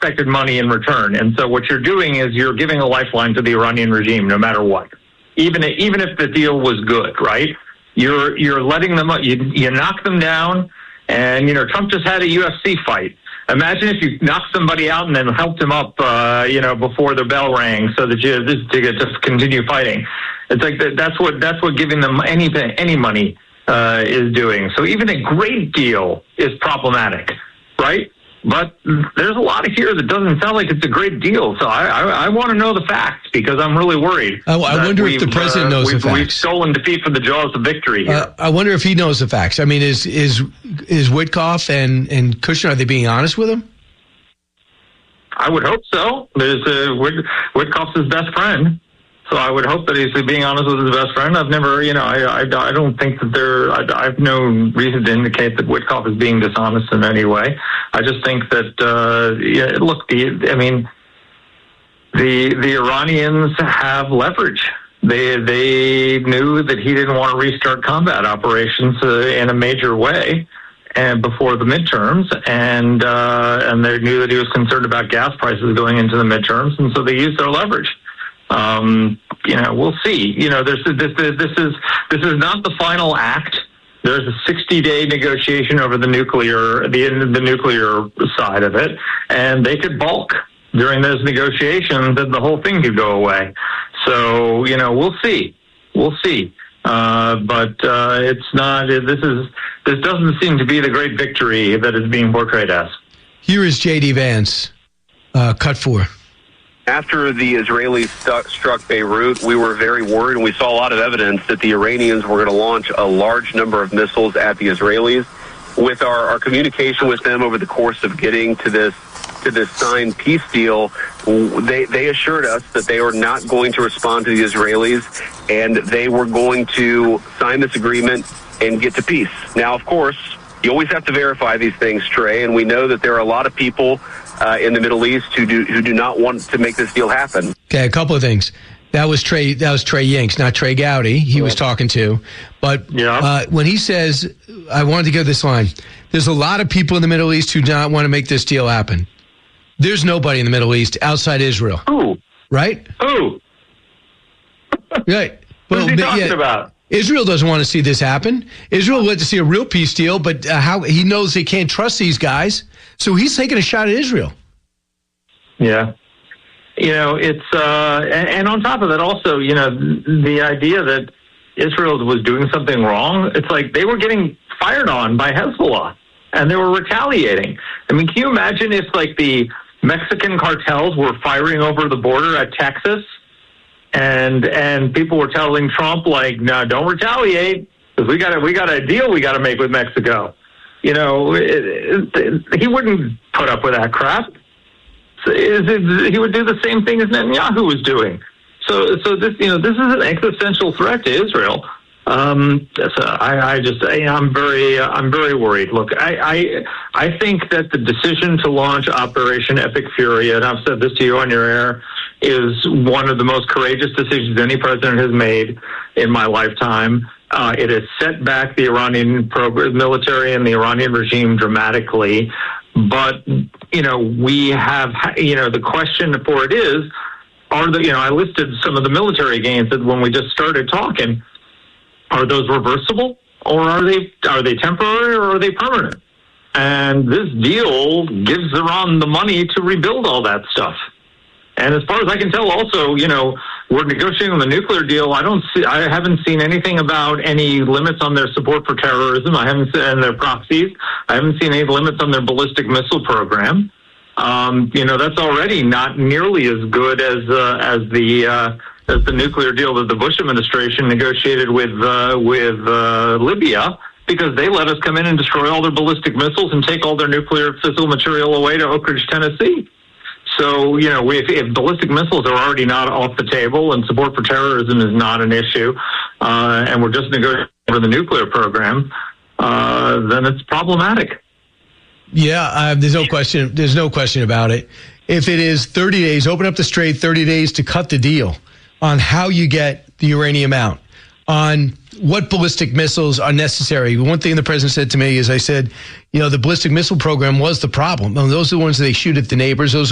expected money in return. And so what you're doing is you're giving a lifeline to the Iranian regime, no matter what. Even if the deal was good, right? You're letting them, you knock them down, and, Trump just had a UFC fight. Imagine if you knocked somebody out and then helped him up, before the bell rang, so that to get to continue fighting. It's like that's what giving them any money is doing. So even a great deal is problematic, right? But there's a lot here that doesn't sound like it's a great deal. So I want to know the facts, because I'm really worried. I wonder if the president knows the facts. We've stolen defeat from the jaws of victory here. I wonder if he knows the facts. I mean, is Witkoff and Kushner, are they being honest with him? I would hope so. Witkoff's his best friend. So I would hope that he's being honest with his best friend. I've never, I don't think that I have no reason to indicate that Witkoff is being dishonest in any way. I just think that, the Iranians have leverage. They knew that he didn't want to restart combat operations in a major way, and before the midterms, and they knew that he was concerned about gas prices going into the midterms, and so they used their leverage. We'll see. This is not the final act. There's a 60-day negotiation over the nuclear side of it, and they could balk during those negotiations, and the whole thing could go away. So we'll see. But it's not. This doesn't seem to be the great victory that is being portrayed as. Here is J.D. Vance, cut 4. After the Israelis struck Beirut, we were very worried, and we saw a lot of evidence that the Iranians were going to launch a large number of missiles at the Israelis. With our communication with them over the course of getting to this signed peace deal, they assured us that they were not going to respond to the Israelis, and they were going to sign this agreement and get to peace. Now, of course, you always have to verify these things, Trey, and we know that there are a lot of people in the Middle East who do not want to make this deal happen. Okay, a couple of things. That was Trey Yingst, not Trey Gowdy. He was talking to. But when he says, I wanted to go this line, there's a lot of people in the Middle East who do not want to make this deal happen. There's nobody in the Middle East outside Israel. Who? Right? Who? Right. Who's he talking about? Israel doesn't want to see this happen. Israel would like to see a real peace deal, but how he knows they can't trust these guys, so he's taking a shot at Israel. Yeah. It's and on top of that also, the idea that Israel was doing something wrong, it's like they were getting fired on by Hezbollah, and they were retaliating. I mean, can you imagine if, like, the Mexican cartels were firing over the border at Texas, and people were telling Trump, like, no, don't retaliate, because we got a deal we got to make with Mexico. He wouldn't put up with that crap. He would do the same thing as Netanyahu was doing. So this is an existential threat to Israel. I'm very worried. Look, I think that the decision to launch Operation Epic Fury, and I've said this to you on your air, is one of the most courageous decisions any president has made in my lifetime. It has set back the Iranian military and the Iranian regime dramatically. But, we have, the question for it is, I listed some of the military gains that when we just started talking. Are those reversible, or are they temporary, or are they permanent? And this deal gives Iran the money to rebuild all that stuff. And as far as I can tell, also, we're negotiating on the nuclear deal. I haven't seen anything about any limits on their support for terrorism. I haven't seen their proxies. I haven't seen any limits on their ballistic missile program. That's already not nearly as good as the nuclear deal that the Bush administration negotiated with Libya, because they let us come in and destroy all their ballistic missiles and take all their nuclear fissile material away to Oak Ridge, Tennessee. So, if ballistic missiles are already not off the table and support for terrorism is not an issue, and we're just negotiating for the nuclear program, then it's problematic. Yeah, there's no question. There's no question about it. If it is 30 days, open up the strait, 30 days to cut the deal on how you get the uranium out, on what ballistic missiles are necessary. One thing the president said to me is, I said, the ballistic missile program was the problem. Those are the ones that they shoot at the neighbors. Those